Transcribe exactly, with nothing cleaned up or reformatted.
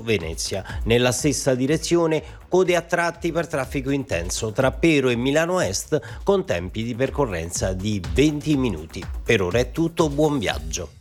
Venezia. Nella stessa direzione code a tratti per traffico intenso tra Pero e Milano Est con tempi di percorrenza di venti minuti. Per ora è tutto, buon viaggio.